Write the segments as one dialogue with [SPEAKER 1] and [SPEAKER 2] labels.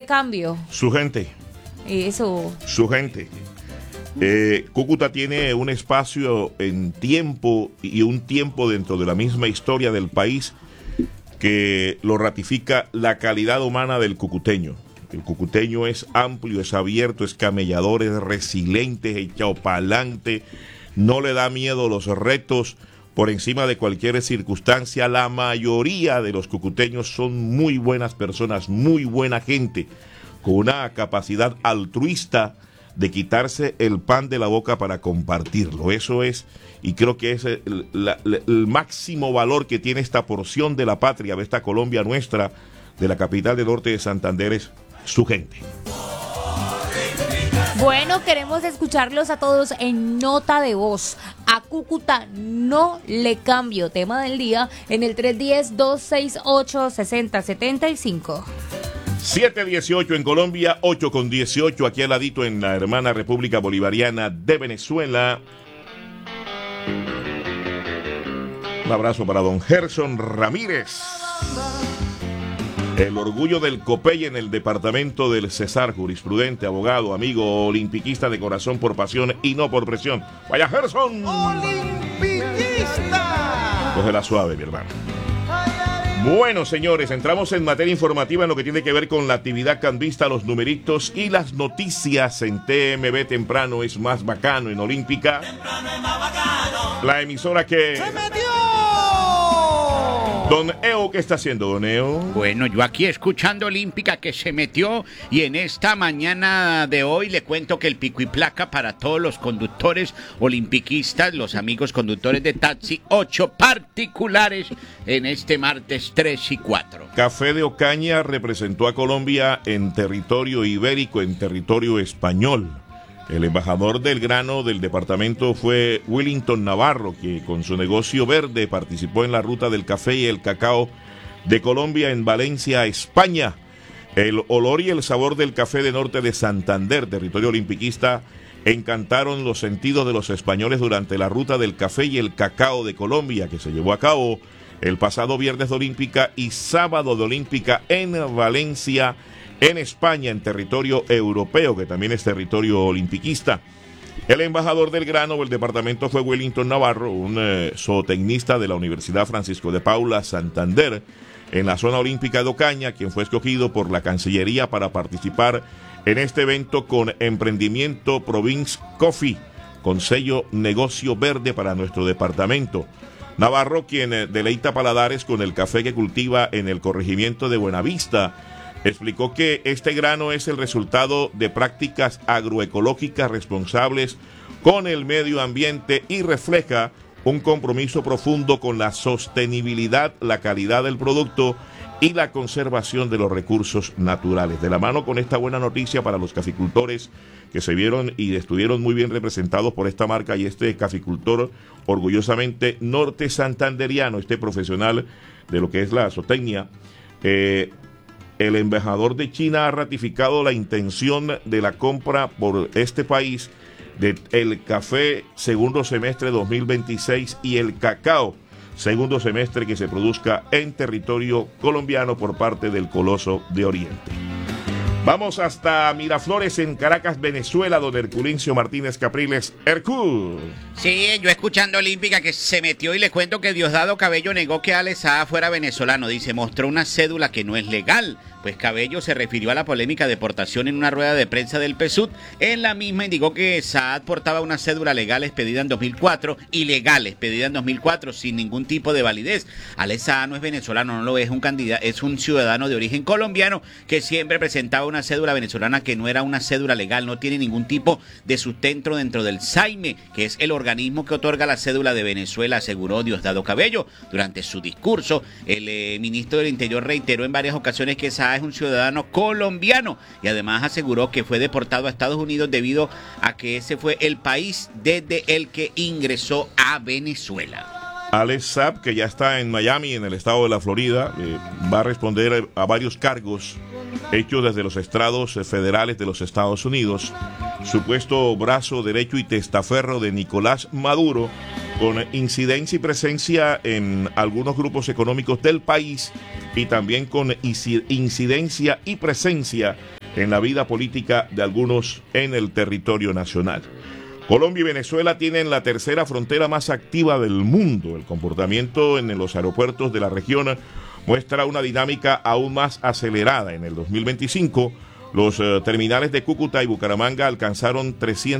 [SPEAKER 1] cambio.
[SPEAKER 2] Su gente.
[SPEAKER 1] Eso.
[SPEAKER 2] Su gente. Cúcuta tiene un espacio en tiempo y un tiempo dentro de la misma historia del país que lo ratifica la calidad humana del cucuteño. El cucuteño es amplio, es abierto, es camellador, es resiliente, es echado pa'lante, no le da miedo los retos por encima de cualquier circunstancia. La mayoría de los cucuteños son muy buenas personas, muy buena gente, con una capacidad altruista de quitarse el pan de la boca para compartirlo. Eso es, y creo que es el máximo valor que tiene esta porción de la patria, de esta Colombia nuestra, de la capital del norte de Santander, es su gente.
[SPEAKER 1] Bueno, queremos escucharlos a todos en nota de voz. A Cúcuta no le cambio. Tema del día en el 310-268-6075.
[SPEAKER 2] 7:18 en Colombia, 8:18 aquí al ladito en la hermana República Bolivariana de Venezuela. Un abrazo para don Gerson Ramírez, el orgullo del Copey en el departamento del Cesar, jurisprudente, abogado, amigo, olimpiquista de corazón por pasión y no por presión. ¡Vaya Gerson! ¡Olimpiquista! Cógela suave, mi hermano. Bueno, señores, entramos en materia informativa en lo que tiene que ver con la actividad cambista, los numeritos y las noticias en TMB. Temprano es más bacano en Olímpica. Temprano es más bacano. La emisora que... ¡Se metió! Don Eo, ¿qué está haciendo, don Eo?
[SPEAKER 3] Bueno, yo aquí escuchando Olímpica que se metió, y en esta mañana de hoy le cuento que el pico y placa para todos los conductores olimpiquistas, los amigos conductores de taxi, 8 particulares en este martes 3 y 4.
[SPEAKER 2] Café de Ocaña representó a Colombia en territorio ibérico, en territorio español. El embajador del grano del departamento fue Willington Navarro, que con su negocio verde participó en la ruta del café y el cacao de Colombia en Valencia, España. El olor y el sabor del café de norte de Santander, territorio olimpiquista, encantaron los sentidos de los españoles durante la ruta del café y el cacao de Colombia, que se llevó a cabo el pasado viernes de Olímpica y sábado de Olímpica en Valencia, en España, en territorio europeo, que también es territorio olimpiquista. El embajador del grano del departamento fue Willington Navarro, un zootecnista de la Universidad Francisco de Paula, Santander, en la zona olímpica de Ocaña, quien fue escogido por la Cancillería para participar en este evento con emprendimiento Province Coffee, con sello negocio verde para nuestro departamento. Navarro, quien deleita paladares con el café que cultiva en el corregimiento de Buenavista, explicó que este grano es el resultado de prácticas agroecológicas responsables con el medio ambiente y refleja un compromiso profundo con la sostenibilidad, la calidad del producto y la conservación de los recursos naturales. De la mano con esta buena noticia para los caficultores que se vieron y estuvieron muy bien representados por esta marca y este caficultor orgullosamente norte santanderiano, este profesional de lo que es la zootecnia. El embajador de China ha ratificado la intención de la compra por este país del café segundo semestre 2026 y el cacao segundo semestre que se produzca en territorio colombiano por parte del Coloso de Oriente. Vamos hasta Miraflores, en Caracas, Venezuela, don Herculincio Martínez Capriles. Hercul.
[SPEAKER 3] Sí, yo escuchando Olímpica que se metió, y le cuento que Diosdado Cabello negó que Alex Saad fuera venezolano. Dice, mostró una cédula que no es legal. Pues Cabello se refirió a la polémica deportación en una rueda de prensa del PSUV. En la misma indicó que Saad portaba una cédula legal expedida en 2004, ilegal expedida en 2004, sin ningún tipo de validez. Alex Saad no es venezolano, no lo es, un candidato, es un ciudadano de origen colombiano que siempre presentaba una cédula venezolana que no era una cédula legal, no tiene ningún tipo de sustento dentro del SAIME, que es el organismo que otorga la cédula de Venezuela, aseguró Diosdado Cabello. Durante su discurso, el ministro del Interior reiteró en varias ocasiones que Saad es un ciudadano colombiano y además aseguró que fue deportado a Estados Unidos debido a que ese fue el país desde el que ingresó a Venezuela.
[SPEAKER 2] Alex Saab, que ya está en Miami, en el estado de la Florida, va a responder a varios cargos hechos desde los estrados federales de los Estados Unidos. Supuesto brazo derecho y testaferro de Nicolás Maduro, con incidencia y presencia en algunos grupos económicos del país y también con incidencia y presencia en la vida política de algunos en el territorio nacional. Colombia y Venezuela tienen la tercera frontera más activa del mundo. El comportamiento en los aeropuertos de la región muestra una dinámica aún más acelerada. En el 2025, los terminales de Cúcuta y Bucaramanga alcanzaron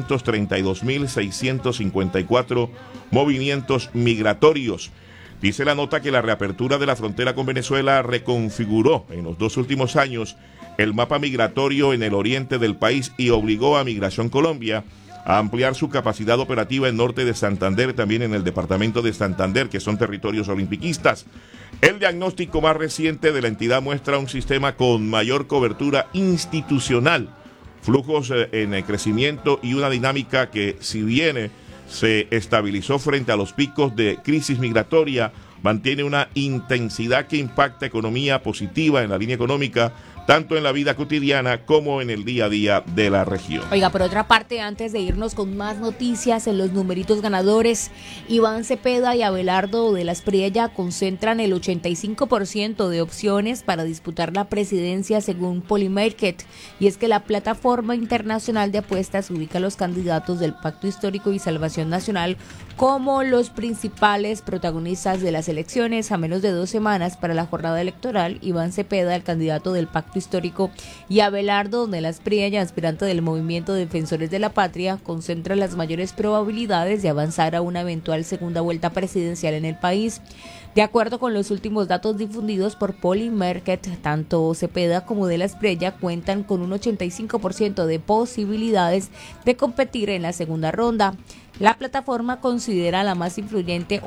[SPEAKER 2] 332.654 movimientos migratorios. Dice la nota que la reapertura de la frontera con Venezuela reconfiguró en los 2 últimos años el mapa migratorio en el oriente del país y obligó a Migración Colombia a ampliar su capacidad operativa en norte de Santander, también en el departamento de Santander, que son territorios olimpiquistas. El diagnóstico más reciente de la entidad muestra un sistema con mayor cobertura institucional, flujos en crecimiento y una dinámica que, si bien se estabilizó frente a los picos de crisis migratoria, mantiene una intensidad que impacta economía positiva en la línea económica, tanto en la vida cotidiana como en el día a día de la región.
[SPEAKER 1] Oiga, por otra parte, antes de irnos con más noticias en los numeritos ganadores, Iván Cepeda y Abelardo de la Espriella concentran el 85% de opciones para disputar la presidencia según Polymarket, y es que la plataforma internacional de apuestas ubica a los candidatos del Pacto Histórico y Salvación Nacional como los principales protagonistas de las elecciones. A menos de 2 semanas para la jornada electoral, Iván Cepeda, el candidato del Pacto Histórico, y Abelardo de la Espriella, aspirante del Movimiento Defensores de la Patria, concentran las mayores probabilidades de avanzar a una eventual segunda vuelta presidencial en el país. De acuerdo con los últimos datos difundidos por Polymarket, tanto Cepeda como de la Espriella cuentan con un 85% de posibilidades de competir en la segunda ronda. La plataforma considerada más influyente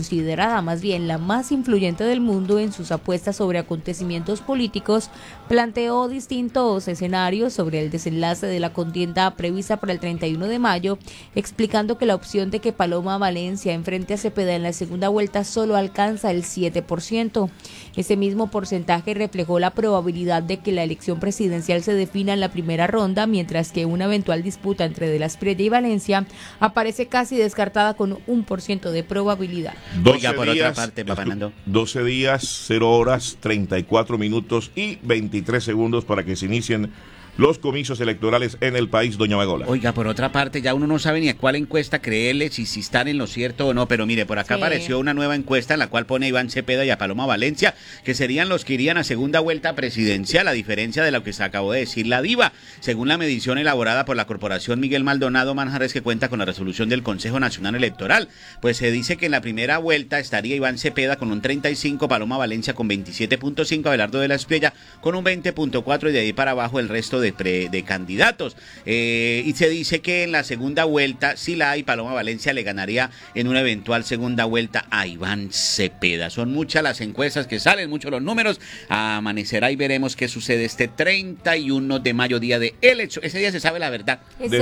[SPEAKER 1] del mundo en sus apuestas sobre acontecimientos políticos, planteó distintos escenarios sobre el desenlace de la contienda prevista para el 31 de mayo, explicando que la opción de que Paloma Valencia enfrente a Cepeda en la segunda vuelta solo alcanza el 7%. Ese mismo porcentaje reflejó la probabilidad de que la elección presidencial se defina en la primera ronda, mientras que una eventual disputa entre De la Espriella y Valencia aparece casi descartada con 1% de probabilidad.
[SPEAKER 3] Oiga, por otra parte, Fernando.
[SPEAKER 2] 12 días, 0 horas, 34 minutos y 23 segundos para que se inicien los comicios electorales en el país, doña Magola.
[SPEAKER 3] Oiga, por otra parte, ya uno no sabe ni a cuál encuesta creerle, si están en lo cierto o no, pero mire, por acá apareció una nueva encuesta en la cual pone a Iván Cepeda y a Paloma Valencia, que serían los que irían a segunda vuelta presidencial, a diferencia de lo que se acabó de decir la diva. Según la medición elaborada por la Corporación Miguel Maldonado Manjarres, que cuenta con la resolución del Consejo Nacional Electoral, pues se dice que en la primera vuelta estaría Iván Cepeda con un 35, Paloma Valencia con 27.5, Abelardo de la Espriella con un 20.4 y de ahí para abajo el resto de candidatos. Y se dice que en la segunda vuelta, si la hay, Paloma Valencia le ganaría en una eventual segunda vuelta a Iván Cepeda. Son muchas las encuestas que salen, muchos los números. Amanecerá y veremos qué sucede este 31 de mayo, día de elección. Ese día se sabe la verdad.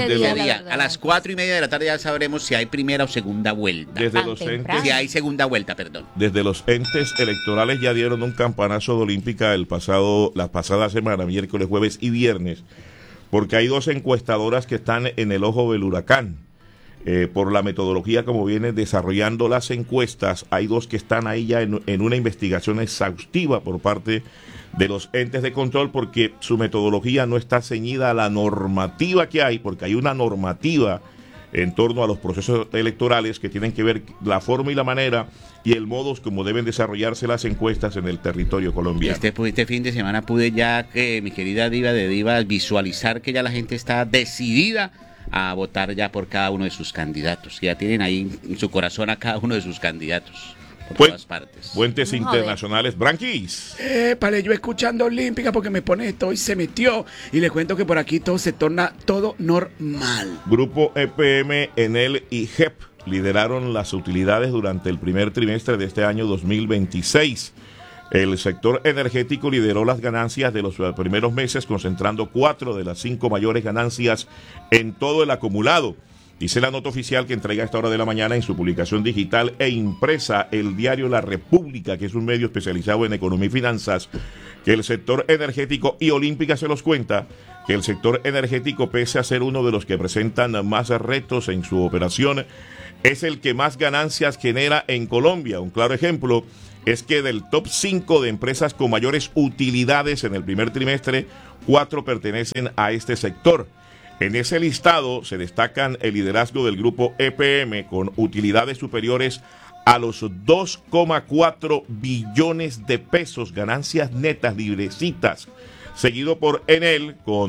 [SPEAKER 3] A las 4:30 de la tarde ya sabremos si hay primera o segunda vuelta. Si hay segunda vuelta, perdón.
[SPEAKER 2] Desde los entes electorales ya dieron un campanazo de Olímpica la pasada semana, miércoles, jueves y viernes, porque hay 2 encuestadoras que están en el ojo del huracán. Por la metodología como vienen desarrollando las encuestas, hay 2 que están ahí ya en una investigación exhaustiva por parte de los entes de control, porque su metodología no está ceñida a la normativa que hay, porque hay una normativa en torno a los procesos electorales que tienen que ver la forma y la manera y el modo como deben desarrollarse las encuestas en el territorio colombiano.
[SPEAKER 3] Este fin de semana pude ya, mi querida diva de divas, visualizar que ya la gente está decidida a votar ya por cada uno de sus candidatos. Ya tienen ahí en su corazón a cada uno de sus candidatos. Por todas partes.
[SPEAKER 2] Puentes internacionales, Branquis.
[SPEAKER 4] Yo escuchando Olímpica porque me pone esto y se metió. Y le cuento que por aquí todo se torna todo normal.
[SPEAKER 2] Grupo EPM, Enel y GEP lideraron las utilidades durante el primer trimestre de este año 2026. El sector energético lideró las ganancias de los primeros meses, concentrando 4 de las 5 mayores ganancias en todo el acumulado. Dice la nota oficial que entrega a esta hora de la mañana en su publicación digital e impresa el diario La República, que es un medio especializado en economía y finanzas, que el sector energético, y Olímpica se los cuenta, que el sector energético, pese a ser uno de los que presentan más retos en su operación, es el que más ganancias genera en Colombia. Un claro ejemplo es que del top 5 de empresas con mayores utilidades en el primer trimestre, 4 pertenecen a este sector. En ese listado se destacan el liderazgo del grupo EPM con utilidades superiores a los 2,4 billones de pesos, ganancias netas librecitas, seguido por Enel con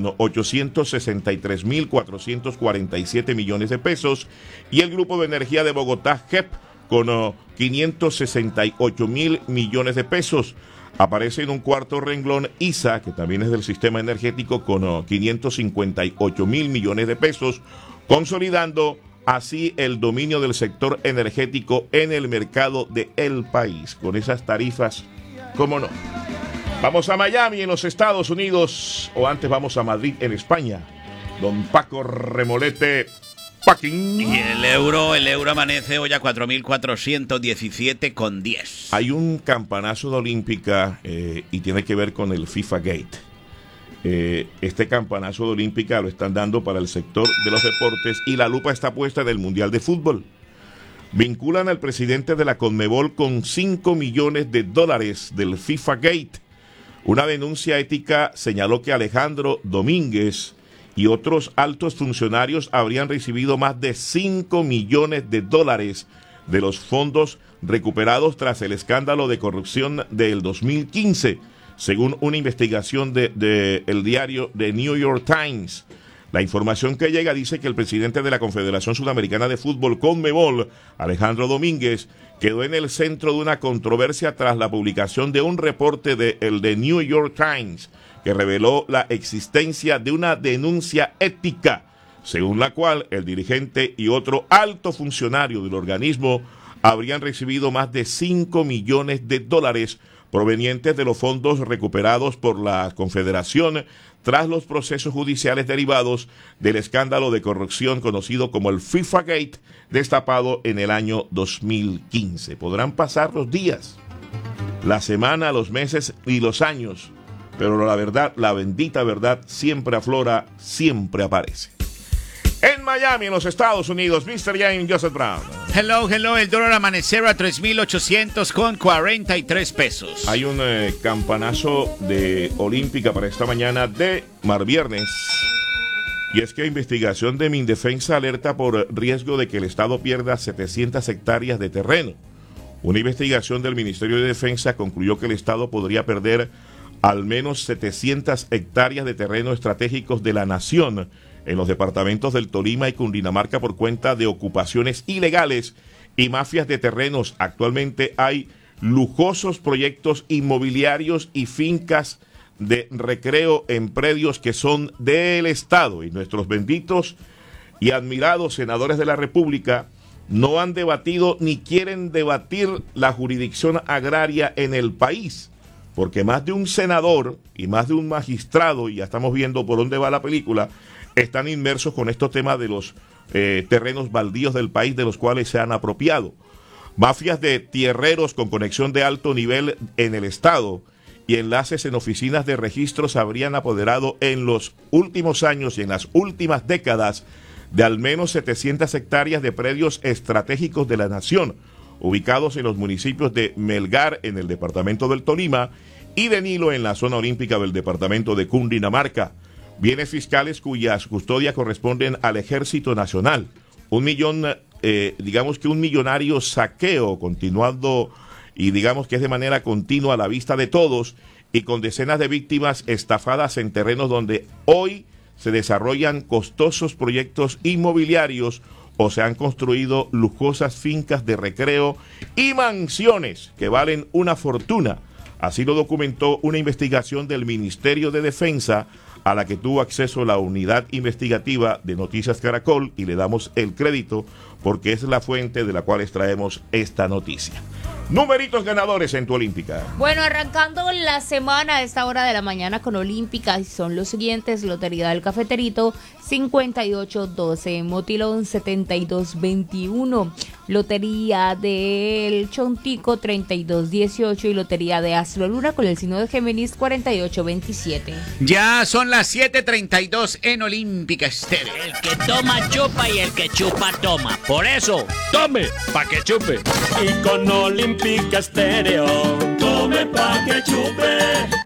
[SPEAKER 2] 863.447 millones de pesos y el Grupo de Energía de Bogotá, GEP, con 568.000 millones de pesos. Aparece en un cuarto renglón ISA, que también es del sistema energético, con 558.000 millones de pesos, consolidando así el dominio del sector energético en el mercado del país. Con esas tarifas, ¿cómo no? Vamos a Miami, en los Estados Unidos, o antes vamos a Madrid, en España. Don Paco Remolete Packing.
[SPEAKER 3] Y el euro amanece hoy a 4.417,10.
[SPEAKER 2] Hay un campanazo de Olímpica y tiene que ver con el FIFA Gate. Este campanazo de Olímpica lo están dando para el sector de los deportes y la lupa está puesta en el Mundial de Fútbol. Vinculan al presidente de la Conmebol con $5 millones del FIFA Gate. Una denuncia ética señaló que Alejandro Domínguez y otros altos funcionarios habrían recibido más de $5 millones de los fondos recuperados tras el escándalo de corrupción del 2015, según una investigación del diario The New York Times. La información que llega dice que el presidente de la Confederación Sudamericana de Fútbol, Conmebol, Alejandro Domínguez, quedó en el centro de una controversia tras la publicación de un reporte de el The New York Times que reveló la existencia de una denuncia ética, según la cual el dirigente y otro alto funcionario del organismo habrían recibido más de $5 millones provenientes de los fondos recuperados por la Confederación tras los procesos judiciales derivados del escándalo de corrupción conocido como el FIFA Gate, destapado en el año 2015. Podrán pasar los días, la semana, los meses y los años, pero la verdad, la bendita verdad, siempre aflora, siempre aparece. En Miami, en los Estados Unidos, Mr. James Joseph Brown.
[SPEAKER 3] Hello, el dólar amanecer a 3.800,43 pesos.
[SPEAKER 2] Hay un campanazo de Olímpica para esta mañana de mar viernes. Y es que investigación de Mindefensa alerta por riesgo de que el Estado pierda 700 hectáreas de terreno. Una investigación del Ministerio de Defensa concluyó que el Estado podría perder al menos 700 hectáreas de terreno estratégicos de la nación en los departamentos del Tolima y Cundinamarca por cuenta de ocupaciones ilegales y mafias de terrenos. Actualmente hay lujosos proyectos inmobiliarios y fincas de recreo en predios que son del Estado, y nuestros benditos y admirados senadores de la República no han debatido ni quieren debatir la jurisdicción agraria en el país, porque más de un senador y más de un magistrado, y ya estamos viendo por dónde va la película, están inmersos con estos temas de los terrenos baldíos del país de los cuales se han apropiado. Mafias de tierreros con conexión de alto nivel en el Estado y enlaces en oficinas de registro se habrían apoderado en los últimos años y en las últimas décadas de al menos 700 hectáreas de predios estratégicos de la nación, ubicados en los municipios de Melgar, en el departamento del Tolima, y de Nilo, en la zona olímpica del departamento de Cundinamarca. Bienes fiscales cuyas custodias corresponden al Ejército Nacional. Un millonario saqueo continuando, y digamos que es de manera continua a la vista de todos, y con decenas de víctimas estafadas en terrenos donde hoy se desarrollan costosos proyectos inmobiliarios o se han construido lujosas fincas de recreo y mansiones que valen una fortuna. Así lo documentó una investigación del Ministerio de Defensa a la que tuvo acceso la unidad investigativa de Noticias Caracol, y le damos el crédito porque es la fuente de la cual extraemos esta noticia. Numeritos ganadores en tu Olímpica.
[SPEAKER 1] Bueno, arrancando la semana a esta hora de la mañana con Olímpica, y son los siguientes: Lotería del Cafeterito 5812, Motilón 7221, Lotería del Chontico 3218 y Lotería de Astro Luna con el signo de Géminis 4827.
[SPEAKER 3] Ya son las 7:32 en Olímpica Estéreo.
[SPEAKER 5] El que toma chupa y el que chupa toma. Por eso, tome pa' que chupe. Y con Olímpica Olímpica Estéreo. Tome pa' que chupe.